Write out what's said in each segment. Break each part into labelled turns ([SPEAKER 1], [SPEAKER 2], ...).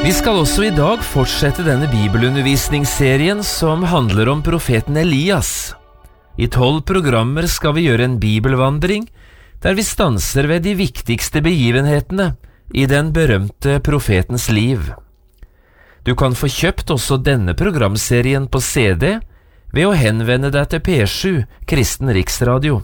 [SPEAKER 1] Vi skal også i dag fortsette denne bibelundervisningsserien som handler om profeten Elias. I 12 programmer skal vi gjøre en bibelvandring, der vi stanser ved de viktigste begivenhetene i den berømte profetens liv. Du kan få kjøpt også denne programserien på CD ved å henvende deg til P7, Kristen Riksradio.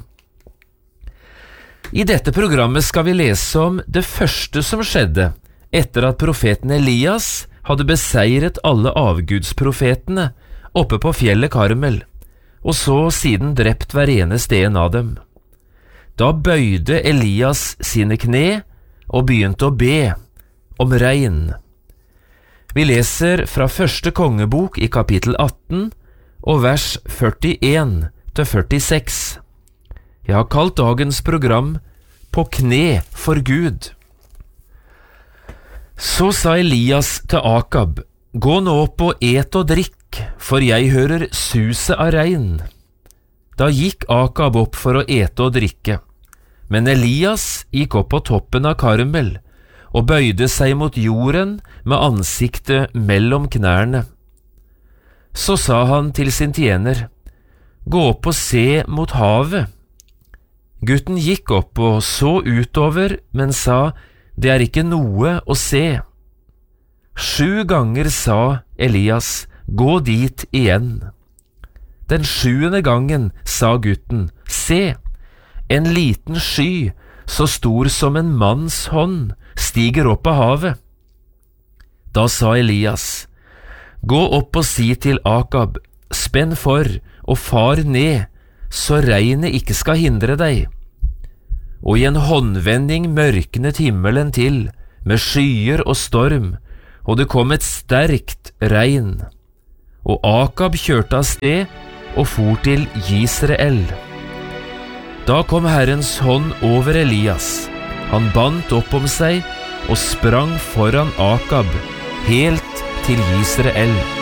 [SPEAKER 1] I dette programmet skal vi lese om det første som skjedde etter at profeten Elias hadde beseiret alle avgudsprofetene oppe på fjellet Karmel, og så siden drept hver eneste en av dem. Da bøyde Elias sine kne og begynte å be om regn. Vi leser fra første kongebok i kapittel 18 og vers 41 til 46. Jeg har kalt dagens program På kne for Gud. Så sa Elias til Akab, gå nå opp og et og drikk, for jeg hører suset av regn. Da gikk Akab opp for å ete og drikke, men Elias gikk opp på toppen av Karmel og bøyde seg mot jorden med ansiktet mellom knærne. Så sa han til sin tjener, gå opp og se mot havet. Gutten gikk opp og så utover, men sa, det er ikke noe å se. 7 ganger sa Elias, gå dit igjen. Den 7. gangen sa gutten, se, en liten sky, så stor som en manns hånd, stiger opp av havet. Da sa Elias, gå opp og si til Akab, spenn for og far ned, så regnet ikke skal hindre deg. Og i en håndvending mørknet himmelen til, med skyer og storm, og det kom et sterkt regn. Og Akab kjørte av sted og for til Jisrael. Da kom Herrens hånd over Elias. Han bandt opp om seg og sprang foran Akab, helt til Jisrael.